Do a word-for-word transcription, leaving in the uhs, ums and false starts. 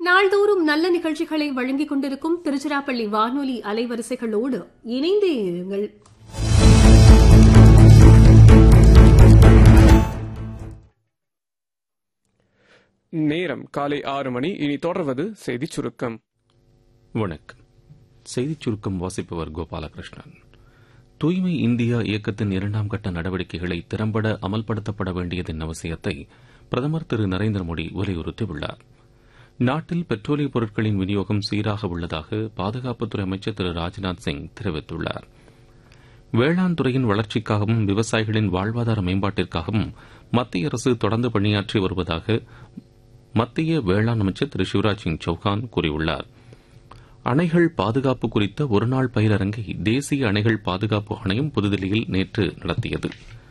நாள்தோறும் நல்ல நிகழ்ச்சிகளை வழங்கிக் கொண்டிருக்கும் திருச்சிராப்பள்ளி வானொலி அலைவரிசைகளோடு இணைந்தே இருங்கள். நேரம் காலை ஆறு மணி. இனி தொடர்வது செய்திச் சுருக்கம். வணக்கம். செய்திச் சுருக்கம் வாசிப்பவர் கோபாலகிருஷ்ணன். தூய்மை இந்தியா இயக்கத்தின் இரண்டாம் கட்ட நடவடிக்கைகளை திறம்பட அமல்படுத்தப்பட வேண்டியதன் அவசியத்தை பிரதமர் திரு நரேந்திர மோடி வலியுறுத்தியுள்ளார். நாட்டில் பெட்ரோலிய பொருட்களின் விநியோகம் சீராக உள்ளதாக பாதுகாப்புத்துறை அமைச்சர் திரு ராஜ்நாத் சிங் தெரிவித்துள்ளார். வேளாண் துறையின் வளர்ச்சிக்காகவும் விவசாயிகளின் வாழ்வாதார மேம்பாட்டிற்காகவும் மத்திய அரசு தொடர்ந்து பணியாற்றி வருவதாக மத்திய வேளாண் அமைச்சர் திரு சிவராஜ் சிங் சௌஹான் கூறியுள்ளார். அணைகள் பாதுகாப்பு குறித்த ஒருநாள் பயிலரங்கை தேசிய அணைகள் பாதுகாப்பு ஆணையம் புதுதில்லியில் நேற்று நடத்தியது.